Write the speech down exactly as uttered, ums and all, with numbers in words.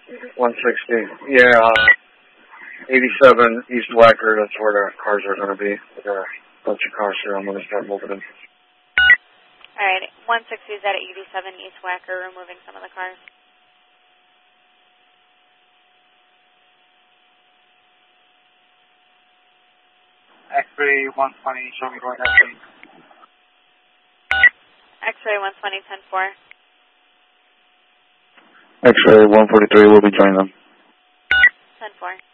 one sixty. Yeah, uh, eighty-seven East Wacker, that's where the cars are going to be. There are a bunch of cars here. I'm going to start moving them. All right, one sixty is at eighty-seven East Wacker, removing some of the cars. X-ray one twenty, show me going that way. X-ray one twenty, ten four. X-ray one forty-three will be joining them. ten four.